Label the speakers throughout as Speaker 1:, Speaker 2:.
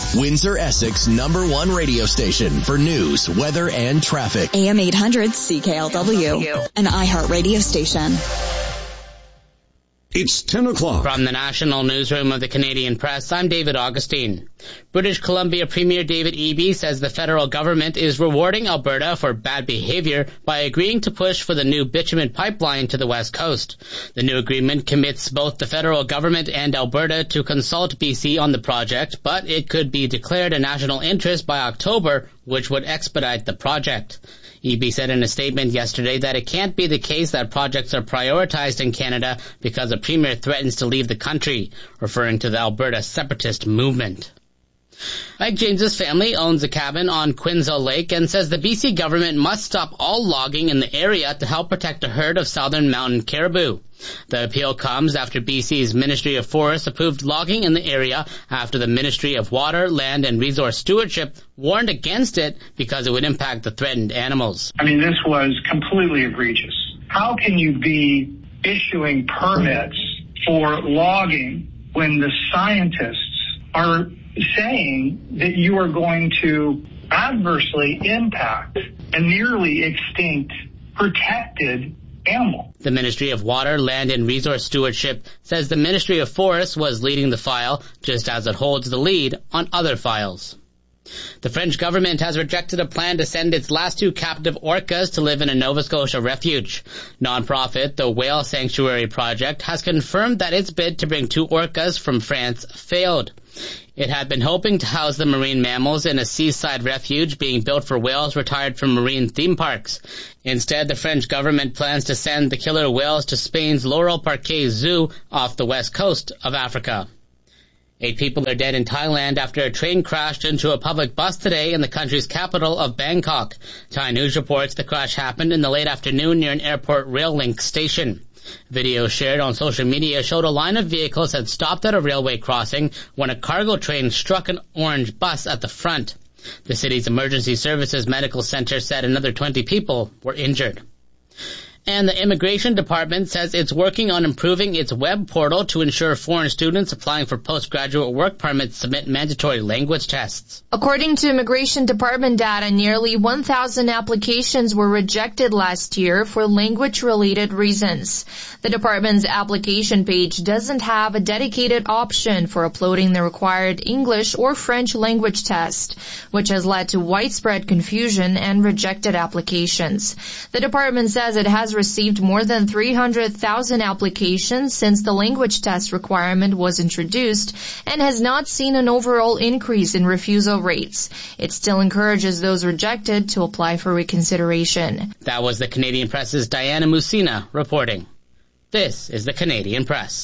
Speaker 1: Windsor, Essex #1 radio station for news, weather, and traffic.
Speaker 2: AM 800 CKLW, an iHeart radio station.
Speaker 3: It's 10 o'clock.
Speaker 4: From the National Newsroom of the Canadian Press, I'm David Augustine. British Columbia Premier David Eby says the federal government is rewarding Alberta for bad behavior by agreeing to push for the new bitumen pipeline to the west coast. The new agreement commits both the federal government and Alberta to consult BC on the project, but it could be declared a national interest by October, which would expedite the project. Eby said in a statement yesterday that it can't be the case that projects are prioritized in Canada because a premier threatens to leave the country, referring to the Alberta separatist movement. Mike James's family owns a cabin on Quinzel Lake and says the BC government must stop all logging in the area to help protect a herd of southern mountain caribou. The appeal comes after BC's Ministry of Forests approved logging in the area after the Ministry of Water, Land and Resource Stewardship warned against it because it would impact the threatened animals.
Speaker 5: I mean, this was completely egregious. How can you be issuing permits for logging when the scientists are saying that you are going to adversely impact a nearly extinct protected animal?
Speaker 4: The Ministry of Water, Land and Resource Stewardship says the Ministry of Forests was leading the file, just as it holds the lead on other files. The French government has rejected a plan to send its last 2 captive orcas to live in a Nova Scotia refuge. Non-profit, the Whale Sanctuary Project, has confirmed that its bid to bring 2 orcas from France failed. It had been hoping to house the marine mammals in a seaside refuge being built for whales retired from marine theme parks. Instead, the French government plans to send the killer whales to Spain's Laurel Parque Zoo off the west coast of Africa. 8 people are dead in Thailand after a train crashed into a public bus today in the country's capital of Bangkok. Thai news reports the crash happened in the late afternoon near an airport rail link station. Video shared on social media showed a line of vehicles had stopped at a railway crossing when a cargo train struck an orange bus at the front. The city's emergency services medical center said another 20 people were injured. And the Immigration Department says it's working on improving its web portal to ensure foreign students applying for postgraduate work permits submit mandatory language tests.
Speaker 6: According to Immigration Department data, nearly 1,000 applications were rejected last year for language-related reasons. The department's application page doesn't have a dedicated option for uploading the required English or French language test, which has led to widespread confusion and rejected applications. The department says it has received more than 300,000 applications since the language test requirement was introduced and has not seen an overall increase in refusal rates. It still encourages those rejected to apply for reconsideration.
Speaker 4: That was the Canadian Press's Diana Musina reporting. This is the Canadian Press.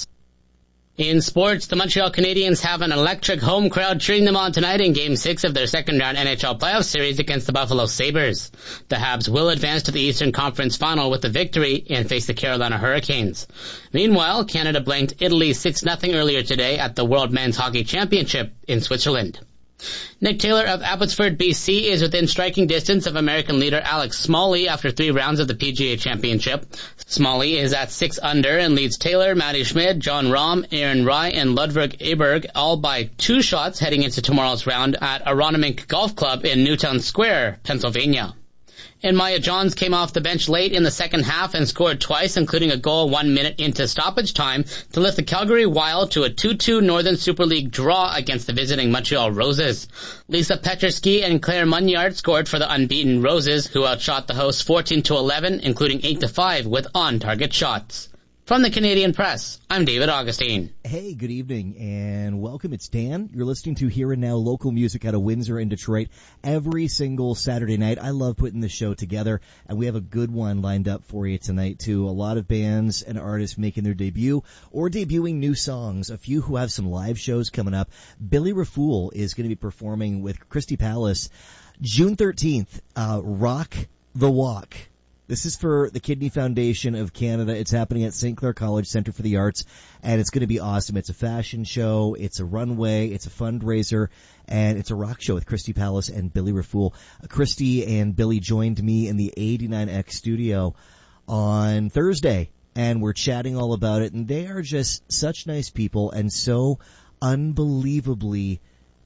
Speaker 4: In sports, the Montreal Canadiens have an electric home crowd cheering them on tonight in Game 6 of their second-round NHL playoff series against the Buffalo Sabres. The Habs will advance to the Eastern Conference Final with the victory and face the Carolina Hurricanes. Meanwhile, Canada blanked Italy 6-0 earlier today at the World Men's Hockey Championship in Switzerland. Nick Taylor of Abbotsford, BC is within striking distance of American leader Alex Smalley after 3 rounds of the PGA Championship. Smalley is at 6 under and leads Taylor, Matty Schmid, John Rahm, Aaron Rai, and Ludwig Aberg all by 2 shots heading into tomorrow's round at Aronimink Golf Club in Newtown Square, Pennsylvania. And Maya Johns came off the bench late in the second half and scored twice, including a goal 1 minute into stoppage time to lift the Calgary Wild to a 2-2 Northern Super League draw against the visiting Montreal Roses. Lisa Petrsky and Claire Munyard scored for the unbeaten Roses, who outshot the hosts 14-11, including 8-5 with on-target shots. From the Canadian Press, I'm David Augustine.
Speaker 7: Hey, good evening and welcome. It's Dan. You're listening to Here and Now local music out of Windsor and Detroit every single Saturday night. I love putting the show together, and we have a good one lined up for you tonight too. A lot of bands and artists making their debut or debuting new songs. A few who have some live shows coming up. Billy Rafool is going to be performing with Christy Palace June 13th. Rock the Walk. This is for the Kidney Foundation of Canada. It's happening at St. Clair College Centre for the Arts, and it's going to be awesome. It's a fashion show, it's a runway, it's a fundraiser, and it's a rock show with Christy Palace and Billy Rafool. Christy and Billy joined me in the 89X studio on Thursday, and we're chatting all about it, and they are just such nice people and so unbelievably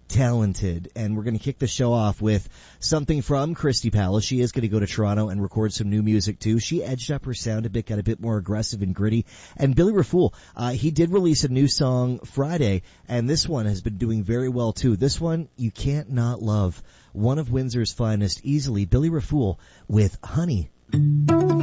Speaker 7: talented. And we're going to kick the show off with something from Christy Palace. She is going to go to Toronto and record some new music too. She edged up her sound a bit, got a bit more aggressive and gritty. And Billy Rafool, he did release a new song Friday, and this one has been doing very well too. This one, you can't not love. One of Windsor's finest, easily, Billy Rafool with Honey.